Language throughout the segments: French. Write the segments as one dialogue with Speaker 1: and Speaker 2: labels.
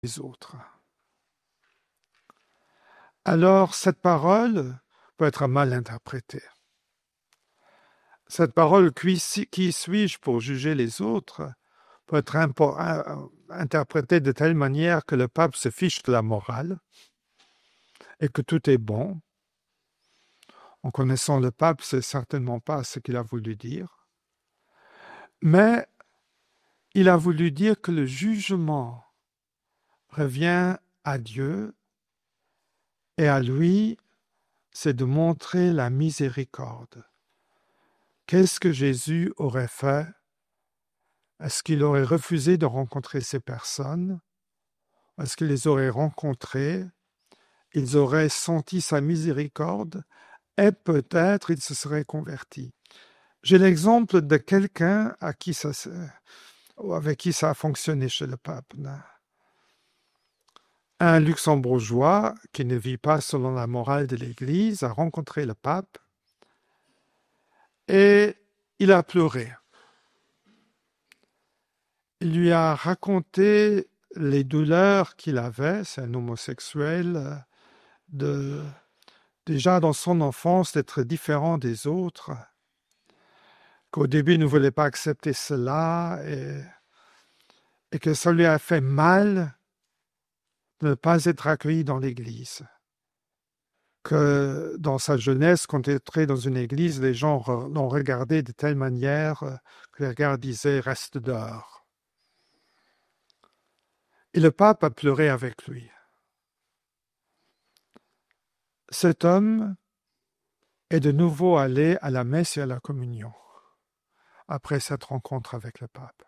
Speaker 1: les autres. Alors, cette parole peut être mal interprétée. Cette parole « qui suis-je pour juger les autres » peut être interprétée de telle manière que le pape se fiche de la morale et que tout est bon. En connaissant le pape, c'est certainement pas ce qu'il a voulu dire. Mais il a voulu dire que le jugement revient à Dieu et à lui, c'est de montrer la miséricorde. Qu'est-ce que Jésus aurait fait? Est-ce qu'il aurait refusé de rencontrer ces personnes? Est-ce qu'il les aurait rencontrées? Ils auraient senti sa miséricorde et peut-être ils se seraient convertis. J'ai l'exemple de quelqu'un avec qui ça a fonctionné chez le pape. Un luxembourgeois qui ne vit pas selon la morale de l'Église a rencontré le pape et il a pleuré. Il lui a raconté les douleurs qu'il avait, c'est un homosexuel, déjà dans son enfance d'être différent des autres, qu'au début il ne voulait pas accepter cela et que ça lui a fait mal de ne pas être accueilli dans l'Église. Que dans sa jeunesse, quand il entrait dans une église, les gens l'ont regardé de telle manière que les regards disaient « reste dehors ». Et le pape a pleuré avec lui. Cet homme est de nouveau allé à la messe et à la communion après cette rencontre avec le pape.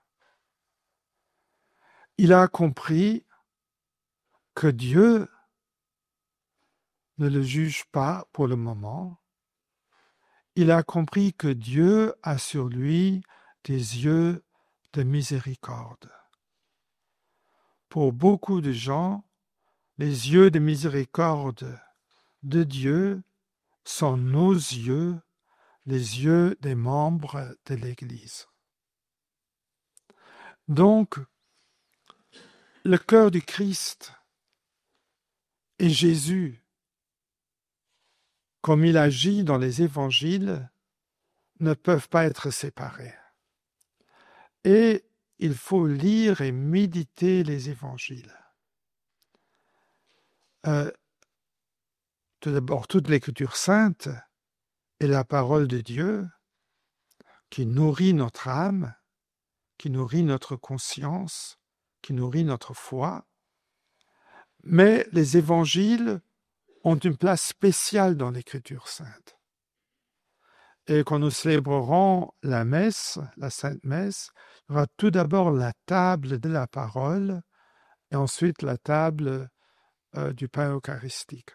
Speaker 1: Il a compris que Dieu ne le juge pas pour le moment. Il a compris que Dieu a sur lui des yeux de miséricorde. Pour beaucoup de gens, les yeux de miséricorde de Dieu sont nos yeux, les yeux des membres de l'Église. Donc, le cœur du Christ et Jésus, comme il agit dans les évangiles, ne peuvent pas être séparés. Et il faut lire et méditer les évangiles. Tout d'abord, toute l'Écriture sainte est la parole de Dieu qui nourrit notre âme, qui nourrit notre conscience, qui nourrit notre foi. Mais les évangiles ont une place spéciale dans l'Écriture sainte. Et quand nous célébrerons la messe, la Sainte Messe, il y aura tout d'abord la table de la parole et ensuite la table du pain eucharistique.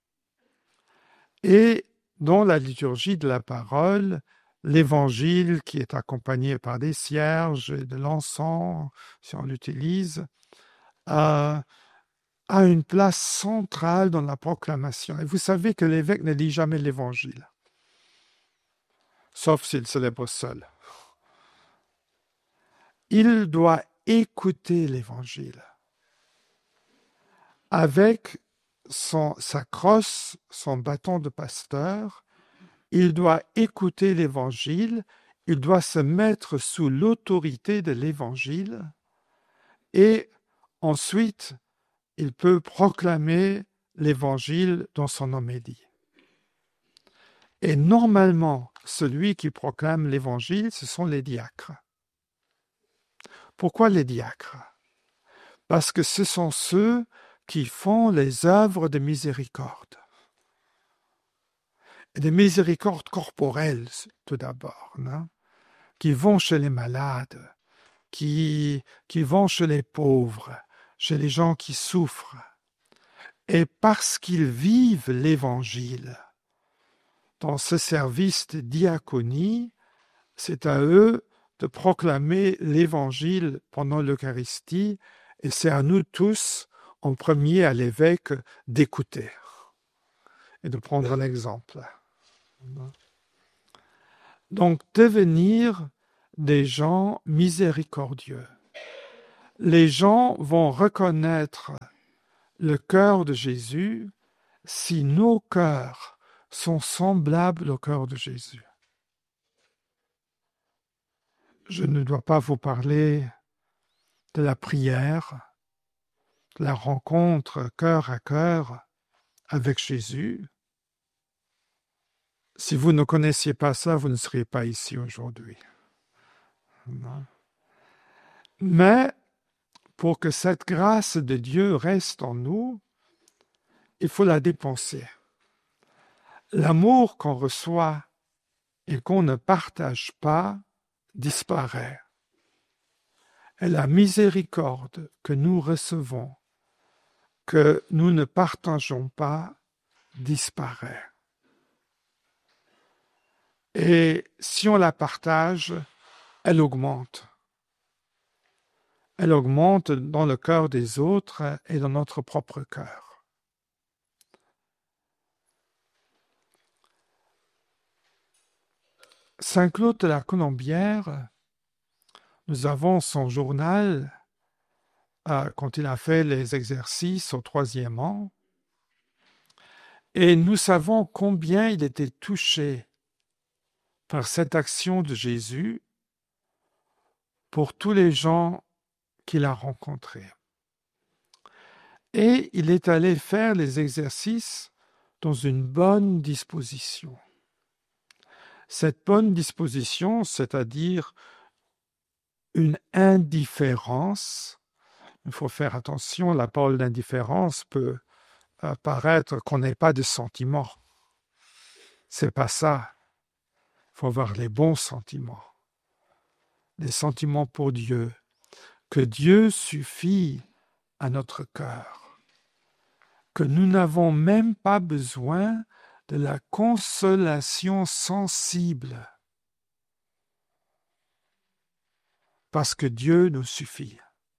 Speaker 1: Et dans la liturgie de la parole, l'évangile qui est accompagné par des cierges et de l'encens, si on l'utilise, a une place centrale dans la proclamation. Et vous savez que l'évêque ne lit jamais l'évangile, sauf s'il célèbre seul. Il doit écouter l'évangile avec sa crosse, son bâton de pasteur. Il doit écouter l'évangile, il doit se mettre sous l'autorité de l'évangile et ensuite il peut proclamer l'évangile dans son homélie. Et normalement, celui qui proclame l'évangile, ce sont les diacres. Pourquoi les diacres? Parce que ce sont ceux qui font les œuvres de miséricorde. Et des miséricordes corporelles, tout d'abord, non? Qui vont chez les malades, qui vont chez les pauvres, chez les gens qui souffrent. Et parce qu'ils vivent l'Évangile dans ce service de diaconie, c'est à eux de proclamer l'Évangile pendant l'Eucharistie, et c'est à nous tous, en premier à l'évêque, d'écouter et de prendre l'exemple. Donc, devenir des gens miséricordieux. Les gens vont reconnaître le cœur de Jésus si nos cœurs sont semblables au cœur de Jésus. Je ne dois pas vous parler de la prière, de la rencontre cœur à cœur avec Jésus. Si vous ne connaissiez pas ça, vous ne seriez pas ici aujourd'hui. Non. Mais pour que cette grâce de Dieu reste en nous, il faut la dépenser. L'amour qu'on reçoit et qu'on ne partage pas disparaît. Et la miséricorde que nous recevons, que nous ne partageons pas, disparaît. Et si on la partage, elle augmente. Elle augmente dans le cœur des autres et dans notre propre cœur. Saint Claude de la Colombière, nous avons son journal quand il a fait les exercices au 3e an, et nous savons combien il était touché par cette action de Jésus pour tous les gens qu'il a rencontrés. Et il est allé faire les exercices dans une bonne disposition. Cette bonne disposition, c'est-à-dire une indifférence, il faut faire attention, la parole d'indifférence peut paraître qu'on n'ait pas de sentiments. C'est pas ça. Il faut avoir les bons sentiments. Les sentiments pour Dieu. Que Dieu suffit à notre cœur. Que nous n'avons même pas besoin de la consolation sensible. Parce que Dieu nous suffit.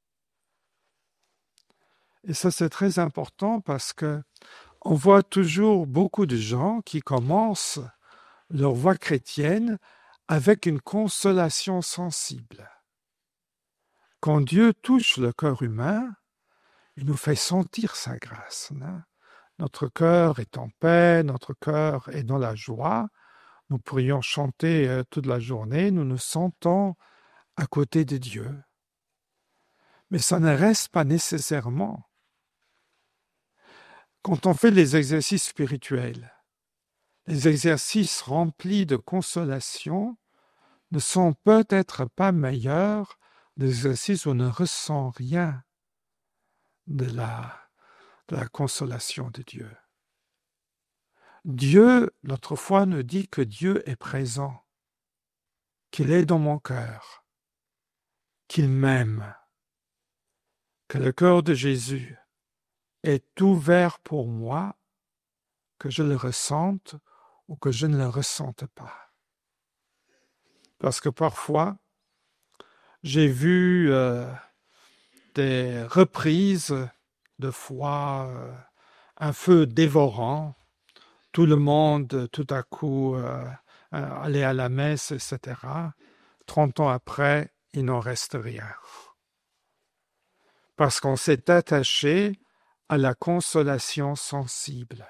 Speaker 1: Et ça, c'est très important parce que on voit toujours beaucoup de gens qui commencent leur voie chrétienne avec une consolation sensible. Quand Dieu touche le cœur humain, il nous fait sentir sa grâce. Hein? Notre cœur est en paix, notre cœur est dans la joie. Nous pourrions chanter toute la journée, nous nous sentons à côté de Dieu. Mais ça ne reste pas nécessairement. Quand on fait les exercices spirituels, les exercices remplis de consolation ne sont peut-être pas meilleurs des exercices où on ne ressent rien de la consolation de Dieu. Dieu, notre foi nous dit que Dieu est présent, qu'il est dans mon cœur, qu'il m'aime, que le cœur de Jésus est ouvert pour moi, que je le ressente ou que je ne le ressente pas. Parce que parfois, j'ai vu des reprises de foi, un feu dévorant, tout le monde tout à coup allait à la messe, etc. 30 ans après, il n'en reste rien. Parce qu'on s'est attaché à la consolation sensible.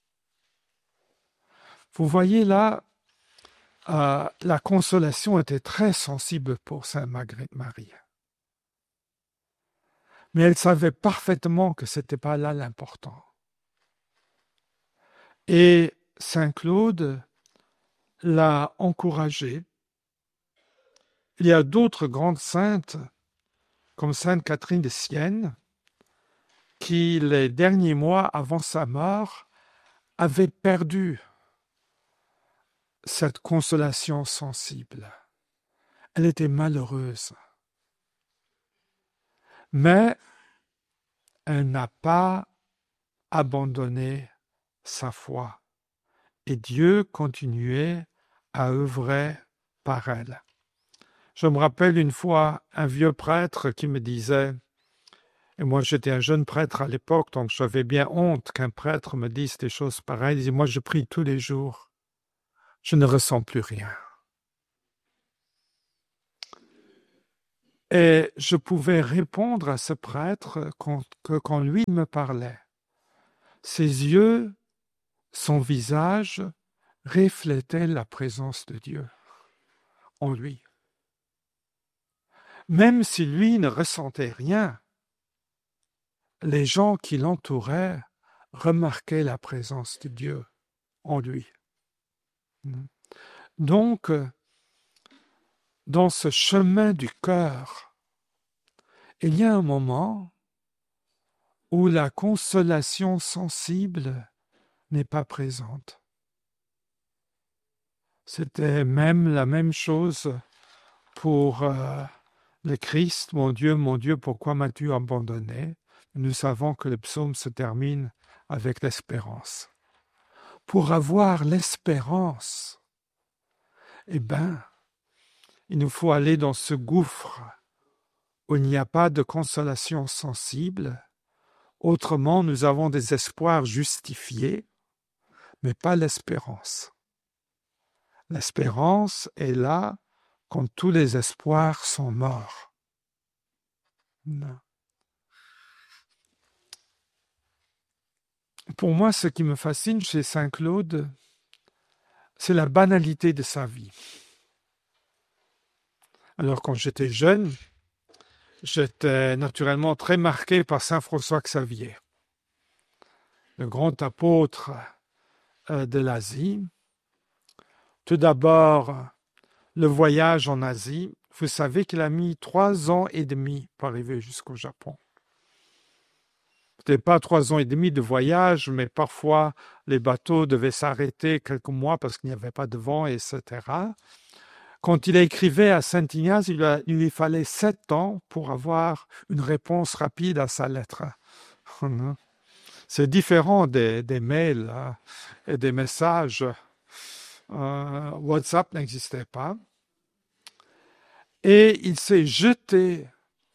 Speaker 1: Vous voyez là, la consolation était très sensible pour Sainte Marguerite Marie. Mais elle savait parfaitement que ce n'était pas là l'important. Et Saint Claude l'a encouragée. Il y a d'autres grandes saintes, comme Sainte Catherine de Sienne, qui, les derniers mois avant sa mort, avait perdu cette consolation sensible. Elle était malheureuse. Mais elle n'a pas abandonné sa foi. Et Dieu continuait à œuvrer par elle. Je me rappelle une fois un vieux prêtre qui me disait, et moi j'étais un jeune prêtre à l'époque, donc j'avais bien honte qu'un prêtre me dise des choses pareilles. Il disait, moi je prie tous les jours, je ne ressens plus rien. Et je pouvais répondre à ce prêtre quand lui me parlait. Ses yeux, son visage reflétaient la présence de Dieu en lui. Même si lui ne ressentait rien, les gens qui l'entouraient remarquaient la présence de Dieu en lui. Donc, dans ce chemin du cœur, il y a un moment où la consolation sensible n'est pas présente. C'était même la même chose pour le Christ. Mon Dieu, pourquoi m'as-tu abandonné? Nous savons que le psaume se termine avec l'espérance. Pour avoir l'espérance, eh bien, il nous faut aller dans ce gouffre où il n'y a pas de consolation sensible. Autrement, nous avons des espoirs justifiés, mais pas l'espérance. L'espérance est là quand tous les espoirs sont morts. Non. Pour moi, ce qui me fascine chez Saint Claude, c'est la banalité de sa vie. Alors, quand j'étais jeune, j'étais naturellement très marqué par Saint François Xavier, le grand apôtre de l'Asie. Tout d'abord, le voyage en Asie. Vous savez qu'il a mis 3 ans et demi pour arriver jusqu'au Japon. Peut-être pas 3 ans et demi de voyage, mais parfois les bateaux devaient s'arrêter quelques mois parce qu'il n'y avait pas de vent, etc. Quand il écrivait à Saint-Ignace, il lui fallait 7 ans pour avoir une réponse rapide à sa lettre. C'est différent des mails et des messages. WhatsApp n'existait pas. Et il s'est jeté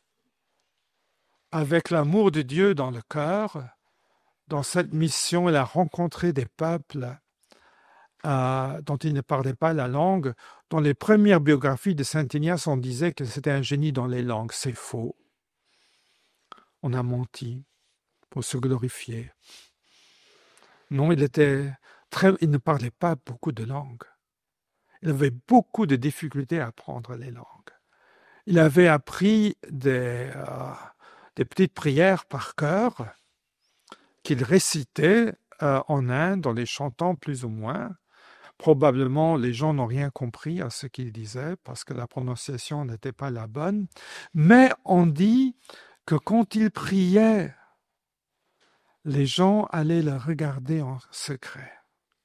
Speaker 1: avec l'amour de Dieu dans le cœur dans cette mission. Il a rencontré des peuples dont il ne parlait pas la langue. Dans les premières biographies de Saint Ignace, on disait que c'était un génie dans les langues. C'est faux. On a menti pour se glorifier. Non, il ne parlait pas beaucoup de langues. Il avait beaucoup de difficultés à apprendre les langues. Il avait appris des petites prières par cœur qu'il récitait en Inde, en les chantant plus ou moins. Probablement, les gens n'ont rien compris à ce qu'il disait parce que la prononciation n'était pas la bonne. Mais on dit que quand il priait, les gens allaient le regarder en secret.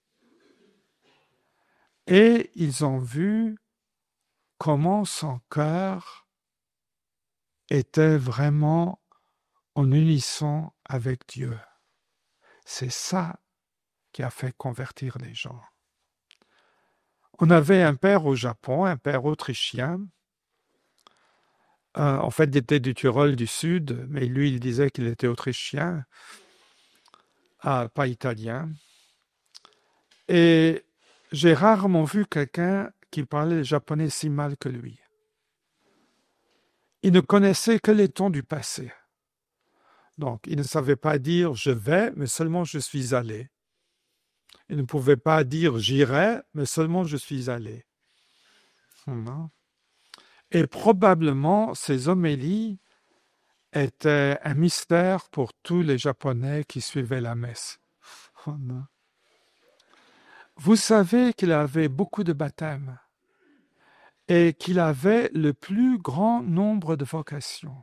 Speaker 1: Et ils ont vu comment son cœur était vraiment en unisson avec Dieu. C'est ça qui a fait convertir les gens. On avait un père au Japon, un père autrichien. En fait, il était du Tyrol du Sud, mais lui, il disait qu'il était autrichien, pas italien. Et j'ai rarement vu quelqu'un qui parlait japonais si mal que lui. Il ne connaissait que les tons du passé. Donc, il ne savait pas dire « je vais », mais seulement « je suis allé ». Il ne pouvait pas dire « j'irai », mais seulement « je suis allé ». Et probablement, ces homélies étaient un mystère pour tous les Japonais qui suivaient la messe. Vous savez qu'il avait beaucoup de baptêmes et qu'il avait le plus grand nombre de vocations.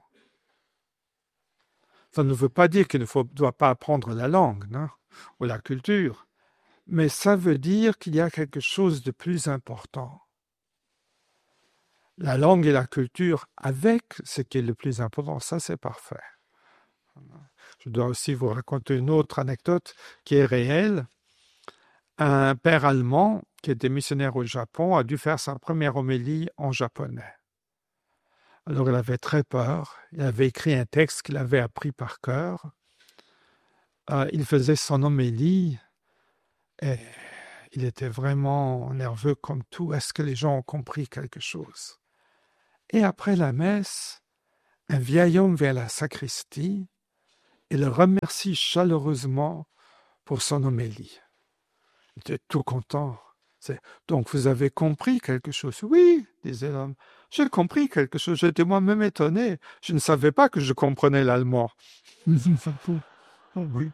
Speaker 1: Ça ne veut pas dire qu'il ne doit pas apprendre la langue, non, ou la culture, mais ça veut dire qu'il y a quelque chose de plus important. La langue et la culture avec ce qui est le plus important, ça c'est parfait. Je dois aussi vous raconter une autre anecdote qui est réelle. Un père allemand qui était missionnaire au Japon a dû faire sa première homélie en japonais. Alors il avait très peur. Il avait écrit un texte qu'il avait appris par cœur. Il faisait son homélie et il était vraiment nerveux comme tout. Est-ce que les gens ont compris quelque chose? Et après la messe, un vieil homme vient à la sacristie et le remercie chaleureusement pour son homélie. Il était tout content. Donc, vous avez compris quelque chose? Oui, disait l'homme. J'ai compris quelque chose. J'étais moi-même étonné. Je ne savais pas que je comprenais l'allemand. Oui.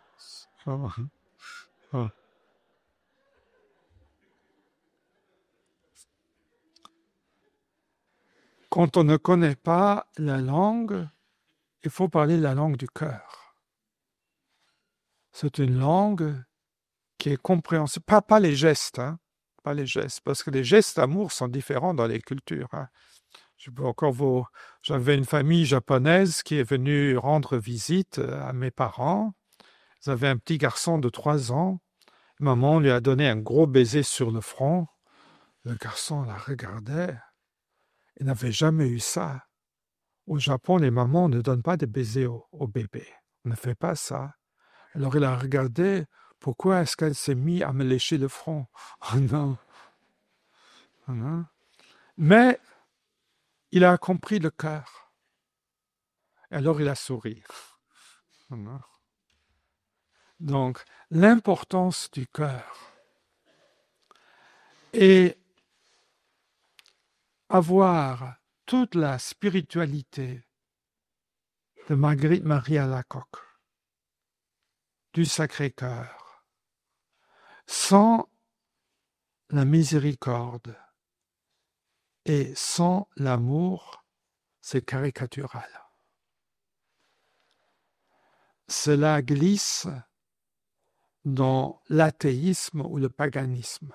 Speaker 1: Quand on ne connaît pas la langue, il faut parler la langue du cœur. C'est une langue qui est compréhensible. Pas les gestes, hein. Pas les gestes, parce que les gestes d'amour sont différents dans les cultures. Hein. J'avais une famille japonaise qui est venue rendre visite à mes parents. Ils avaient un petit garçon de 3 ans. Maman lui a donné un gros baiser sur le front. Le garçon la regardait. Il n'avait jamais eu ça. Au Japon, les mamans ne donnent pas de baisers au bébé. On ne fait pas ça. Alors il a regardé. Pourquoi est-ce qu'elle s'est mise à me lécher le front? Oh non. Oh non. Mais il a compris le cœur. Alors il a souri. Oh non. Donc, l'importance du cœur. Et avoir toute la spiritualité de Marguerite Marie Alacoque, du Sacré-Cœur, sans la miséricorde et sans l'amour, c'est caricatural. Cela glisse dans l'athéisme ou le paganisme.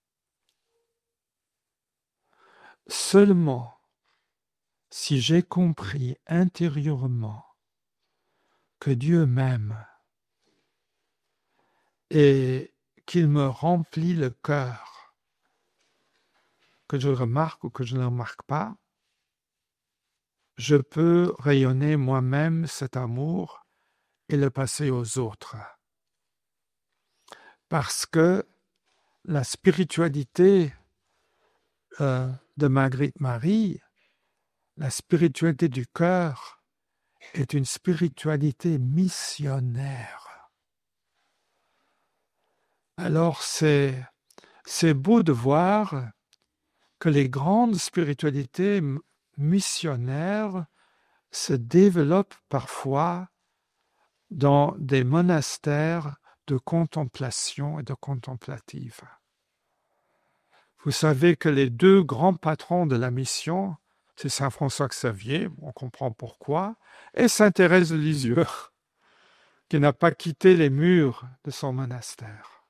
Speaker 1: Seulement, si j'ai compris intérieurement que Dieu m'aime et qu'il me remplit le cœur, que je remarque ou que je ne remarque pas, je peux rayonner moi-même cet amour et le passer aux autres. Parce que la spiritualité de Marguerite Marie, la spiritualité du cœur, est une spiritualité missionnaire. Alors c'est beau de voir que les grandes spiritualités missionnaires se développent parfois dans des monastères de contemplation et de contemplative. Vous savez que les 2 grands patrons de la mission, c'est saint François Xavier, on comprend pourquoi, et sainte Thérèse de Lisieux, qui n'a pas quitté les murs de son monastère.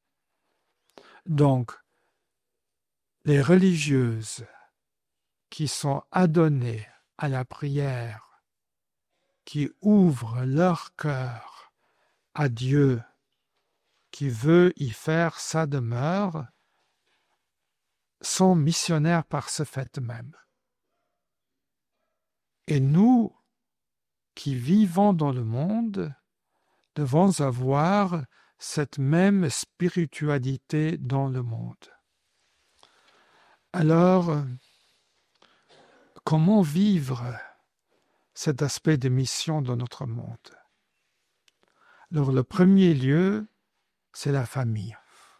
Speaker 1: Donc, les religieuses qui sont adonnées à la prière, qui ouvrent leur cœur à Dieu, qui veut y faire sa demeure, sont missionnaires par ce fait même. Et nous, qui vivons dans le monde, devons avoir cette même spiritualité dans le monde. Alors, comment vivre cet aspect de mission dans notre monde? Alors, le premier lieu, c'est la famille.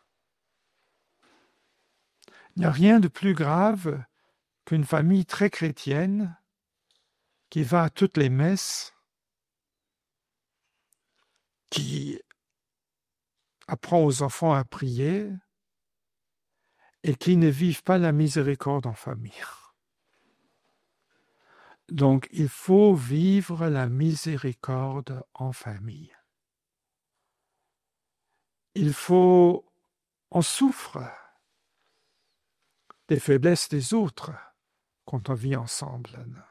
Speaker 1: Il n'y a rien de plus grave qu'une famille très chrétienne qui va à toutes les messes, qui apprend aux enfants à prier et qui ne vivent pas la miséricorde en famille. Donc, il faut vivre la miséricorde en famille. On souffre des faiblesses des autres quand on vit ensemble.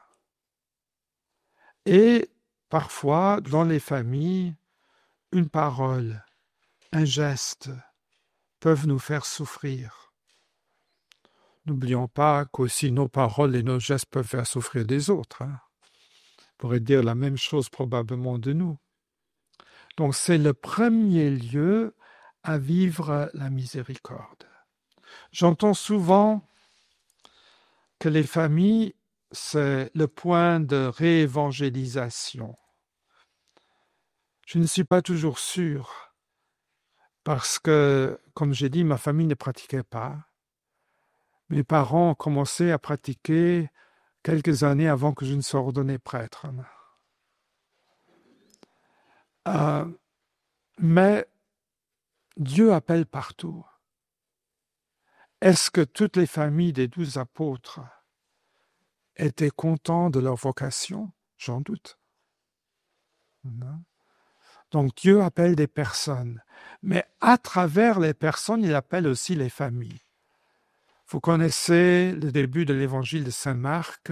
Speaker 1: Et parfois, dans les familles, une parole, un geste peuvent nous faire souffrir. N'oublions pas qu'aussi nos paroles et nos gestes peuvent faire souffrir des autres. On pourrait dire la même chose probablement de nous. Donc c'est le premier lieu à vivre la miséricorde. J'entends souvent que les familles c'est le point de réévangélisation. Je ne suis pas toujours sûr, parce que, comme j'ai dit, ma famille ne pratiquait pas. Mes parents ont commencé à pratiquer quelques années avant que je ne sois ordonné prêtre. Euh, mais Dieu appelle partout. Est-ce que toutes les familles des 12 apôtres étaient contents de leur vocation? J'en doute. Non. Donc Dieu appelle des personnes, mais à travers les personnes, il appelle aussi les familles. Vous connaissez le début de l'évangile de Saint Marc,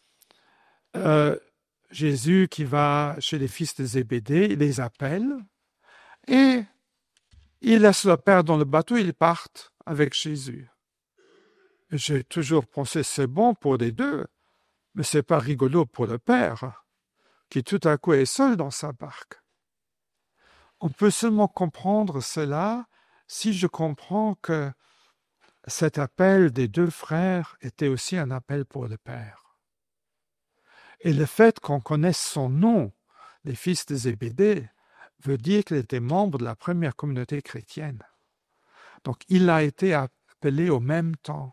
Speaker 1: Jésus qui va chez les fils de Zébédée, il les appelle et il laisse leur père dans le bateau, ils partent avec Jésus. Et j'ai toujours pensé c'est bon pour les deux, mais c'est pas rigolo pour le père qui tout à coup est seul dans sa barque. On peut seulement comprendre cela si je comprends que cet appel des deux frères était aussi un appel pour le Père. Et le fait qu'on connaisse son nom, les fils de Zébédée, veut dire qu'il était membre de la première communauté chrétienne. Donc il a été appelé au même temps.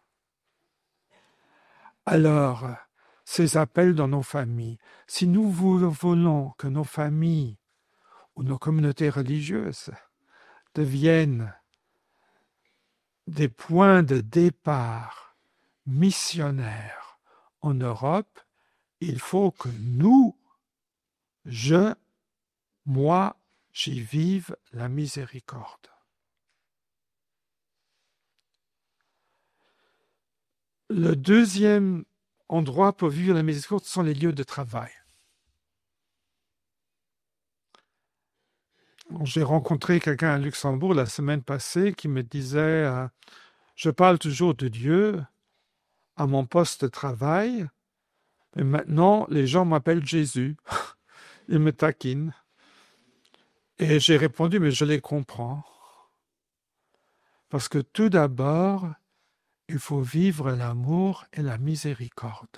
Speaker 1: Alors, ces appels dans nos familles, si nous voulons que nos familles ou nos communautés religieuses deviennent des points de départ missionnaires en Europe, il faut que nous, moi, j'y vive la miséricorde. Le deuxième endroit pour vivre la miséricorde sont les lieux de travail. J'ai rencontré quelqu'un à Luxembourg la semaine passée qui me disait je parle toujours de Dieu à mon poste de travail, mais maintenant les gens m'appellent Jésus. Ils me taquinent. Et j'ai répondu, mais je les comprends. Parce que tout d'abord, il faut vivre l'amour et la miséricorde.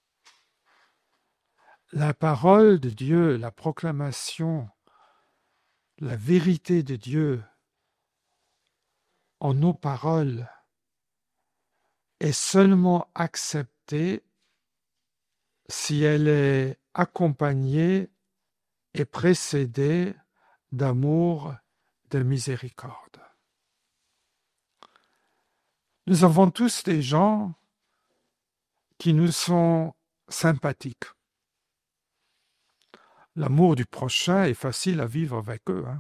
Speaker 1: La parole de Dieu, la proclamation, la vérité de Dieu en nos paroles est seulement acceptée si elle est accompagnée et précédée d'amour, de miséricorde. Nous avons tous des gens qui nous sont sympathiques. L'amour du prochain est facile à vivre avec eux.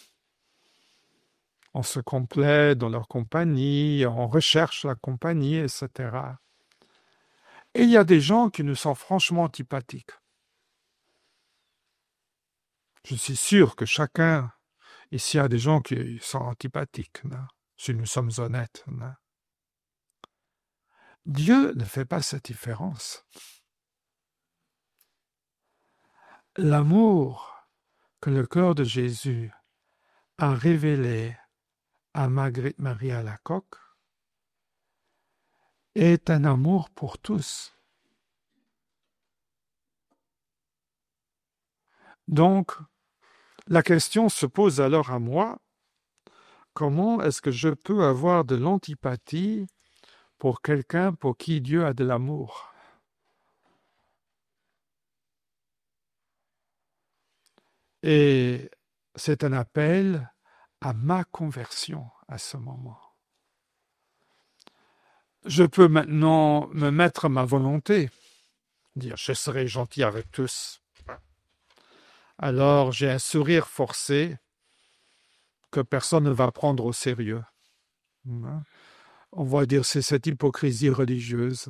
Speaker 1: On se complaît dans leur compagnie, on recherche la compagnie, etc. Et il y a des gens qui nous sont franchement antipathiques. Je suis sûr que chacun ici a des gens qui sont antipathiques, si nous sommes honnêtes. Dieu ne fait pas cette différence. L'amour que le cœur de Jésus a révélé à Marguerite Marie Alacoque est un amour pour tous. Donc, la question se pose alors à moi, comment est-ce que je peux avoir de l'antipathie pour quelqu'un pour qui Dieu a de l'amour? Et c'est un appel à ma conversion à ce moment. Je peux maintenant me mettre ma volonté, dire je serai gentil avec tous. Alors j'ai un sourire forcé que personne ne va prendre au sérieux. On va dire c'est cette hypocrisie religieuse.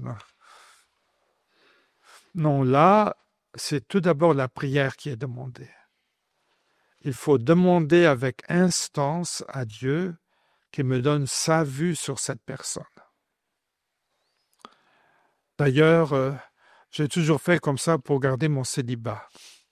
Speaker 1: Non, là, c'est tout d'abord la prière qui est demandée. Il faut demander avec instance à Dieu qu'il me donne sa vue sur cette personne. D'ailleurs, j'ai toujours fait comme ça pour garder mon célibat.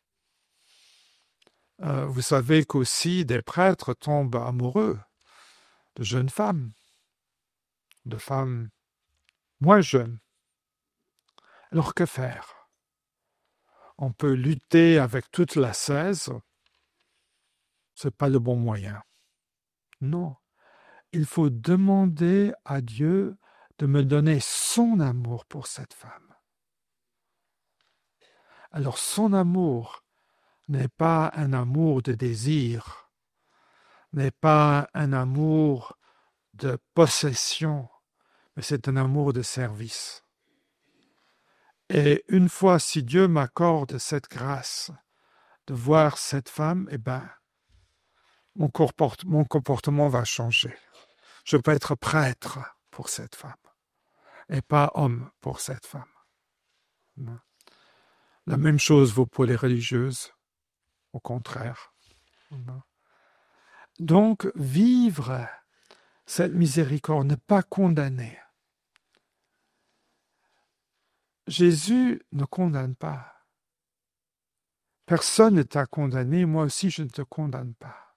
Speaker 1: Vous savez qu'aussi des prêtres tombent amoureux de jeunes femmes, de femmes moins jeunes. Alors que faire? On peut lutter avec toute la 16, c'est pas le bon moyen. Non, il faut demander à Dieu de me donner son amour pour cette femme. Alors son amour n'est pas un amour de désir, n'est pas un amour de possession, mais c'est un amour de service. Et une fois, si Dieu m'accorde cette grâce de voir cette femme, eh ben, mon comportement va changer. Je peux être prêtre pour cette femme et pas homme pour cette femme. La même chose vaut pour les religieuses, au contraire. Donc, vivre cette miséricorde, ne pas condamner. Jésus ne condamne pas. Personne ne t'a condamné, moi aussi je ne te condamne pas.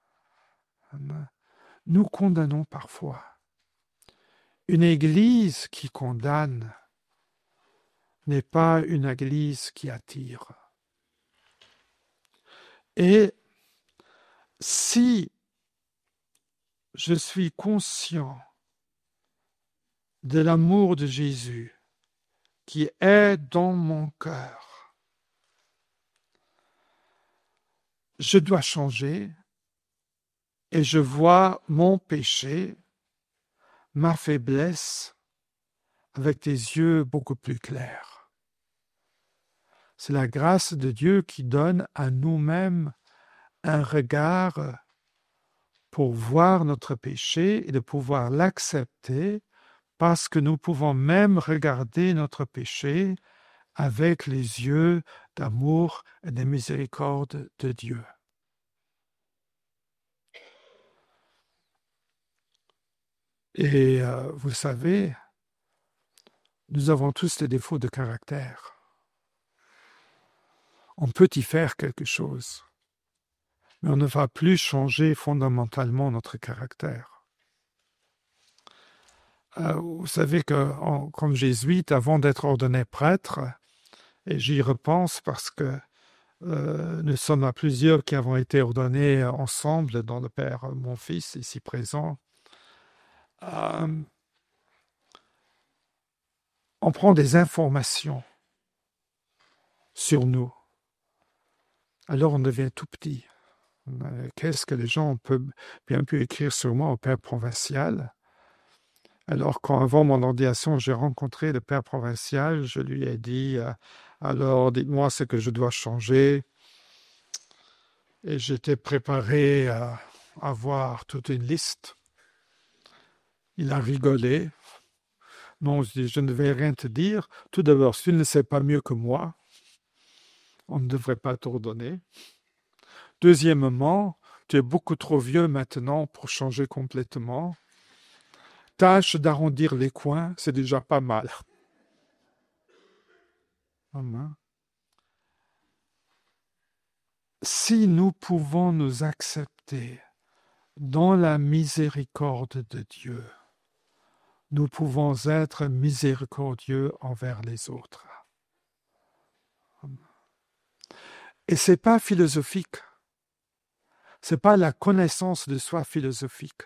Speaker 1: Nous condamnons parfois. Une église qui condamne n'est pas une église qui attire. Et si je suis conscient de l'amour de Jésus qui est dans mon cœur, je dois changer et je vois mon péché, ma faiblesse, avec des yeux beaucoup plus clairs. C'est la grâce de Dieu qui donne à nous-mêmes un regard pour voir notre péché et de pouvoir l'accepter parce que nous pouvons même regarder notre péché avec les yeux d'amour et de miséricorde de Dieu. Et vous savez, nous avons tous des défauts de caractère. On peut y faire quelque chose, mais on ne va plus changer fondamentalement notre caractère. Vous savez que, comme jésuite, avant d'être ordonné prêtre, et j'y repense parce que nous sommes à plusieurs qui avons été ordonnés ensemble, dont le père, mon fils, ici présent, on prend des informations sur nous. Alors on devient tout petit. Qu'est-ce que les gens peuvent bien pu écrire sur moi au père provincial? Alors qu'avant mon ordination, j'ai rencontré le père provincial, je lui ai dit, alors dites-moi ce que je dois changer. Et j'étais préparé à avoir toute une liste. Il a rigolé. Non, je ne vais rien te dire. Tout d'abord, si tu ne sais pas mieux que moi, on ne devrait pas t'ordonner. Deuxièmement, tu es beaucoup trop vieux maintenant pour changer complètement. Tâche d'arrondir les coins, c'est déjà pas mal. Si nous pouvons nous accepter dans la miséricorde de Dieu, nous pouvons être miséricordieux envers les autres. Et ce n'est pas philosophique. Ce n'est pas la connaissance de soi philosophique.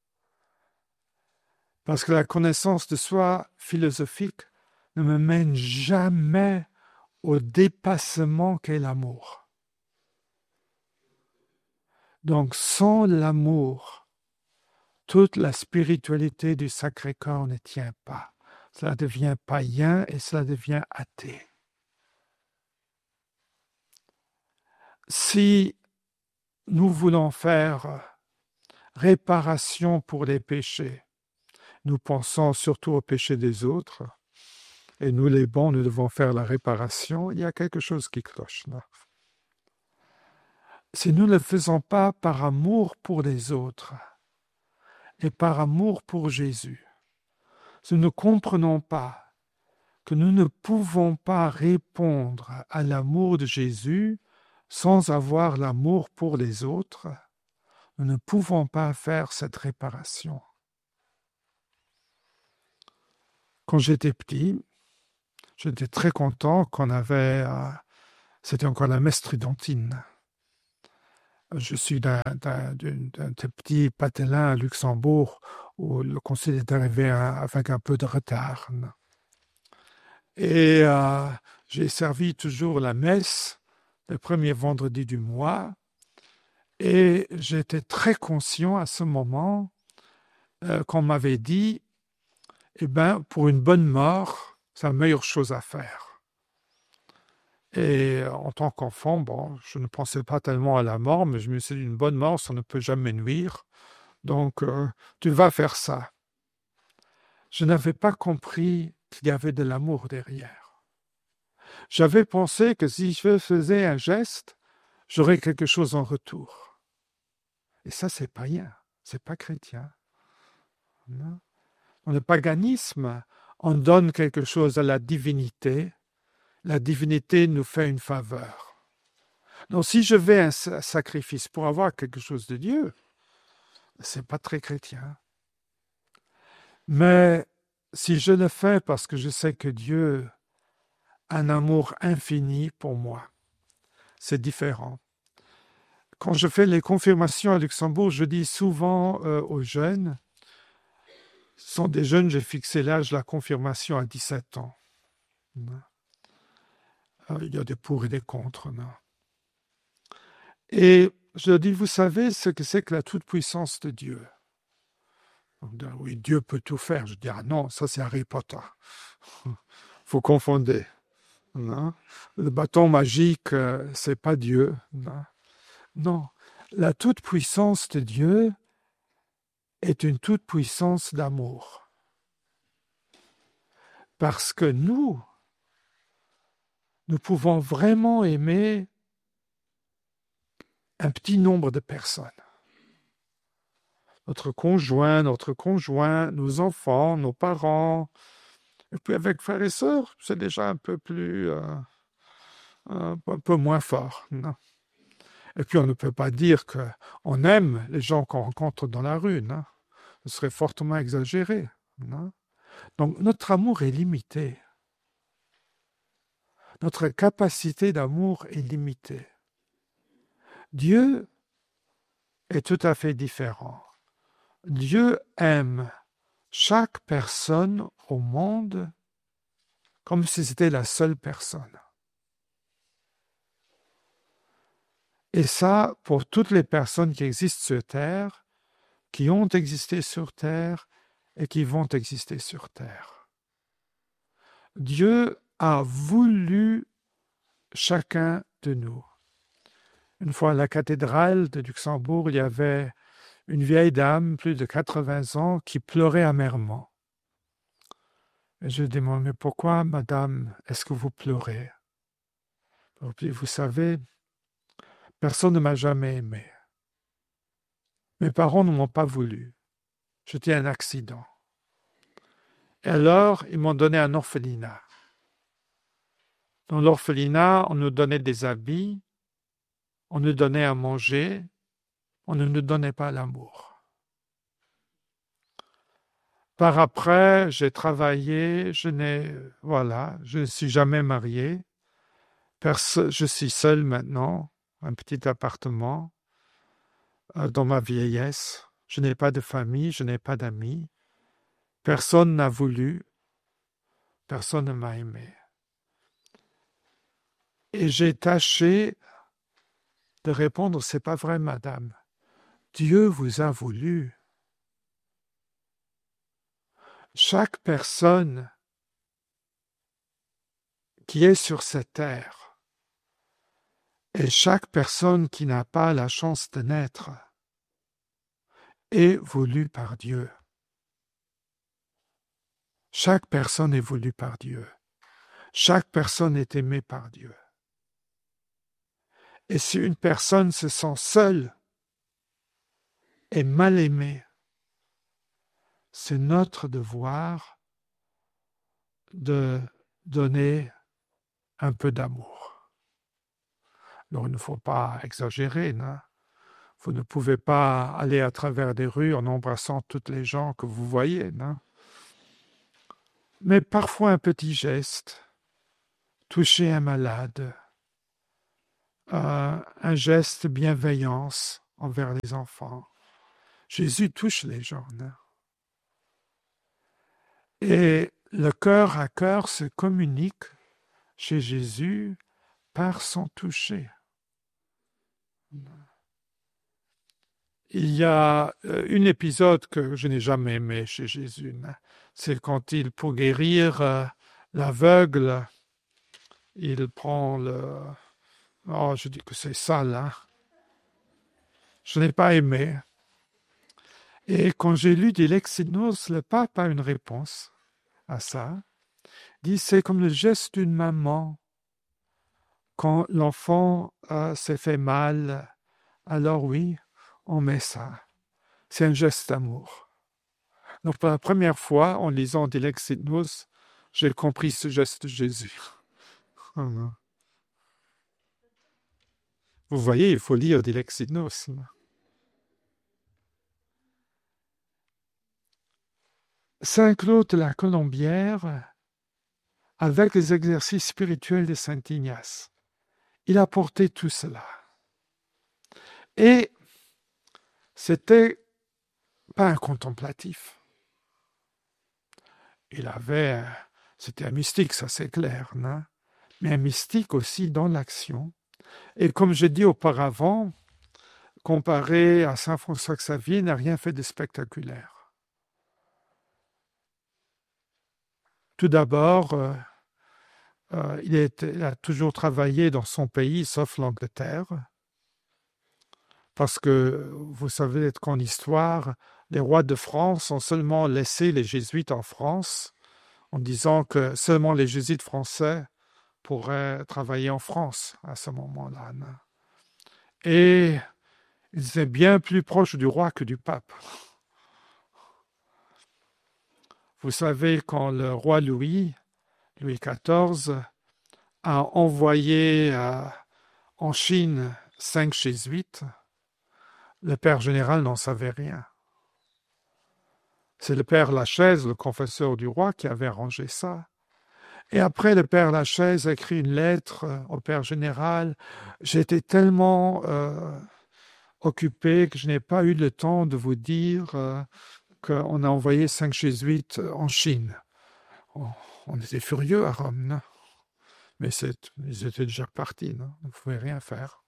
Speaker 1: Parce que la connaissance de soi philosophique ne me mène jamais au dépassement qu'est l'amour. Donc, sans l'amour, toute la spiritualité du Sacré-Cœur ne tient pas. Cela devient païen et cela devient athée. Si nous voulons faire réparation pour les péchés, nous pensons surtout aux péchés des autres, et nous les bons, nous devons faire la réparation, il y a quelque chose qui cloche là. Si nous ne le faisons pas par amour pour les autres et par amour pour Jésus, si nous ne comprenons pas que nous ne pouvons pas répondre à l'amour de Jésus sans avoir l'amour pour les autres, nous ne pouvons pas faire cette réparation. Quand j'étais petit, J'étais très content qu'on avait... c'était encore la messe tridentine. Je suis d'un petit patelin à Luxembourg où le concile est arrivé avec un peu de retard. Et j'ai servi toujours la messe le premier vendredi du mois. Et j'étais très conscient à ce moment qu'on m'avait dit, eh ben, pour une bonne mort, c'est la meilleure chose à faire. Et en tant qu'enfant, bon, je ne pensais pas tellement à la mort, mais je me suis dit, une bonne mort, ça ne peut jamais nuire. Donc, tu vas faire ça. Je n'avais pas compris qu'il y avait de l'amour derrière. J'avais pensé que si je faisais un geste, j'aurais quelque chose en retour. Et ça, c'est païen, c'est pas chrétien. Non. Dans le paganisme, on donne quelque chose à la divinité nous fait une faveur. Donc, si je fais un sacrifice pour avoir quelque chose de Dieu, c'est pas très chrétien. Mais si je le fais parce que je sais que Dieu a un amour infini pour moi, c'est différent. Quand je fais les confirmations à Luxembourg, je dis souvent aux jeunes, ce sont des jeunes, j'ai fixé l'âge de la confirmation à 17 ans. Il y a des pour et des contre. Non. Et je dis, vous savez ce que c'est que la toute-puissance de Dieu? Oui, Dieu peut tout faire. Je dis, ah non, ça c'est Harry Potter. Faut confondre. Non. Le bâton magique, c'est pas Dieu. Non. Non. La toute-puissance de Dieu est une toute-puissance d'amour. Parce que nous pouvons vraiment aimer un petit nombre de personnes. Notre conjoint, nos enfants, nos parents. Et puis avec frères et sœurs, c'est déjà un peu plus, un peu moins fort. Non. Et puis on ne peut pas dire qu'on aime les gens qu'on rencontre dans la rue. Non. Ce serait fortement exagéré. Non. Donc notre amour est limité. Notre capacité d'amour est limitée. Dieu est tout à fait différent. Dieu aime chaque personne au monde comme si c'était la seule personne. Et ça, pour toutes les personnes qui existent sur Terre, qui ont existé sur Terre et qui vont exister sur Terre. Dieu a voulu chacun de nous. Une fois à la cathédrale de Luxembourg, il y avait une vieille dame, plus de 80 ans, qui pleurait amèrement. Et je demande, mais pourquoi, madame, est-ce que vous pleurez? Vous savez, personne ne m'a jamais aimé. Mes parents ne m'ont pas voulu. J'étais un accident. Et alors, ils m'ont donné un orphelinat. Dans l'orphelinat, on nous donnait des habits, on nous donnait à manger, on ne nous donnait pas l'amour. Par après, j'ai travaillé, je ne suis jamais marié. Je suis seul maintenant, un petit appartement, dans ma vieillesse. Je n'ai pas de famille, je n'ai pas d'amis. Personne n'a voulu, personne ne m'a aimé. Et j'ai tâché de répondre, c'est pas vrai, madame. Dieu vous a voulu. Chaque personne qui est sur cette terre et chaque personne qui n'a pas la chance de naître est voulue par Dieu. Chaque personne est voulue par Dieu. Chaque personne est aimée par Dieu. Et si une personne se sent seule et mal aimée, c'est notre devoir de donner un peu d'amour. Alors il ne faut pas exagérer, non? Vous ne pouvez pas aller à travers des rues en embrassant toutes les gens que vous voyez, non? Mais parfois un petit geste, toucher un malade, un geste de bienveillance envers les enfants. Jésus touche les gens. Et le cœur à cœur se communique chez Jésus par son toucher. Il y a un épisode que je n'ai jamais aimé chez Jésus. C'est quand il, pour guérir l'aveugle, il prend le... Oh, je dis que c'est sale, hein. Je n'ai pas aimé. Et quand j'ai lu Dilexinos, le pape a une réponse à ça. Il dit, c'est comme le geste d'une maman. Quand l'enfant s'est fait mal, alors oui, on met ça. C'est un geste d'amour. Donc, pour la première fois, en lisant Dilexinos, j'ai compris ce geste de Jésus. Vous voyez, il faut lire Dilexinos. Saint Claude de la Colombière, avec les exercices spirituels de Saint Ignace, il a porté tout cela. Et c'était pas un contemplatif. C'était un mystique, ça c'est clair, non? Mais un mystique aussi dans l'action. Et comme j'ai dit auparavant, comparé à Saint François Xavier, il n'a rien fait de spectaculaire. Tout d'abord, il a toujours travaillé dans son pays, sauf l'Angleterre, parce que vous savez qu'en histoire, les rois de France ont seulement laissé les jésuites en France en disant que seulement les jésuites français pourraient travailler en France à ce moment-là. Et ils étaient bien plus proches du roi que du pape. Vous savez, quand le roi Louis XIV, a envoyé en Chine 5 jésuites, le père général n'en savait rien. C'est le père Lachaise, le confesseur du roi, qui avait arrangé ça. Et après, le père Lachaise a écrit une lettre au père général. J'étais tellement occupé que je n'ai pas eu le temps de vous dire qu'on a envoyé 5 jésuites en Chine. On était furieux à Rome, non? Mais ils étaient déjà partis, non? Vous ne pouvez rien faire.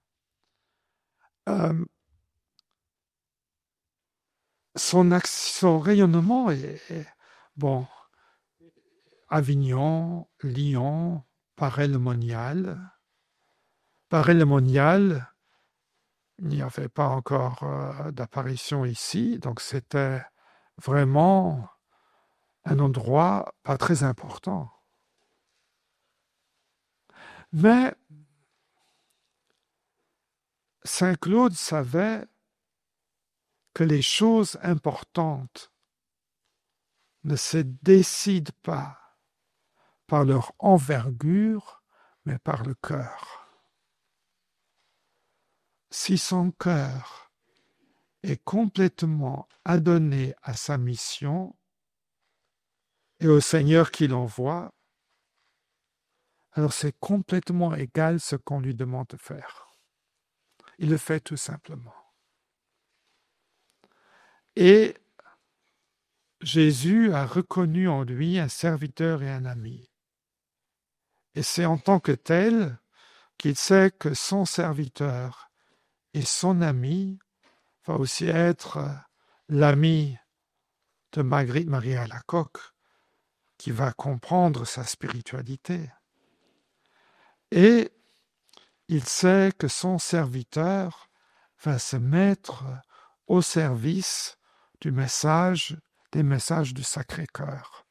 Speaker 1: Son rayonnement est bon. Avignon, Lyon, Paray-le-Monial. Paray-le-Monial, il n'y avait pas encore d'apparition ici, donc c'était vraiment un endroit pas très important. Mais Saint Claude savait que les choses importantes ne se décident pas par leur envergure, mais par le cœur. Si son cœur est complètement adonné à sa mission et au Seigneur qui l'envoie, alors c'est complètement égal ce qu'on lui demande de faire. Il le fait tout simplement. Et Jésus a reconnu en lui un serviteur et un ami. Et c'est en tant que tel qu'il sait que son serviteur et son ami va aussi être l'ami de Marguerite Marie Alacoque, qui va comprendre sa spiritualité. Et il sait que son serviteur va se mettre au service des messages du Sacré-Cœur.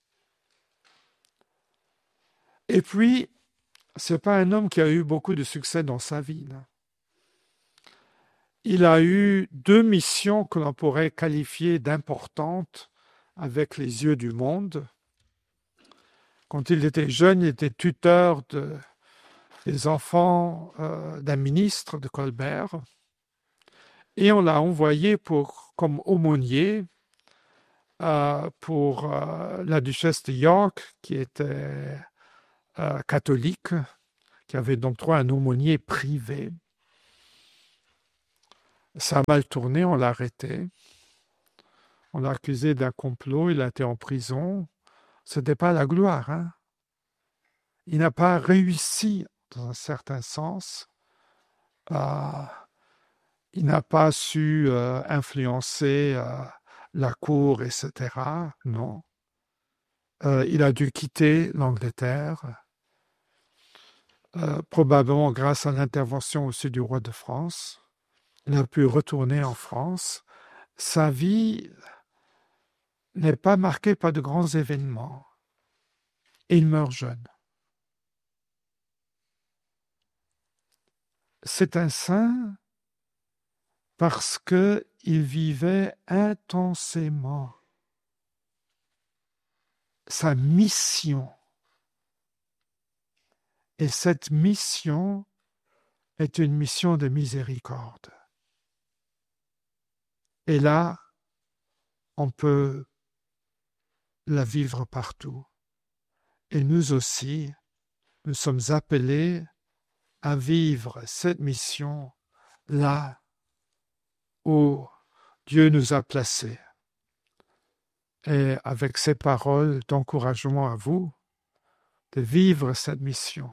Speaker 1: Et puis, ce n'est pas un homme qui a eu beaucoup de succès dans sa vie. Là. Il a eu 2 missions que l'on pourrait qualifier d'importantes avec les yeux du monde. Quand il était jeune, il était tuteur des enfants d'un ministre de Colbert. Et on l'a envoyé comme aumônier pour la duchesse de York, qui était catholique qui avait donc droit à un aumônier privé. Ça a mal tourné, on l'a arrêté. On l'a accusé d'un complot, il a été en prison. Ce n'était pas la gloire. Hein. Il n'a pas réussi, dans un certain sens. Il n'a pas su influencer la cour, etc. Non. Il a dû quitter l'Angleterre, probablement grâce à l'intervention aussi du roi de France. Il a pu retourner en France. Sa vie n'est pas marquée par de grands événements. Et il meurt jeune. C'est un saint parce qu'il vivait intensément sa mission. Et cette mission est une mission de miséricorde. Et là, on peut la vivre partout. Et nous aussi, nous sommes appelés à vivre cette mission là où Dieu nous a placés. Et avec ces paroles d'encouragement à vous, de vivre cette mission,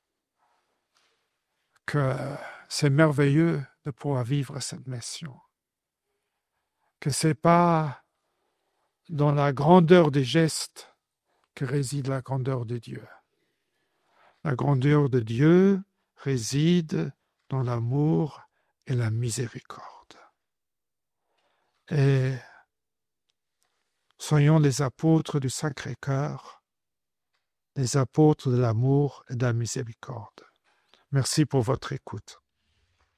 Speaker 1: que c'est merveilleux de pouvoir vivre cette mission, que ce n'est pas dans la grandeur des gestes que réside la grandeur de Dieu. La grandeur de Dieu réside dans l'amour et la miséricorde. Et soyons les apôtres du Sacré-Cœur, les apôtres de l'amour et de la miséricorde. Merci pour votre écoute.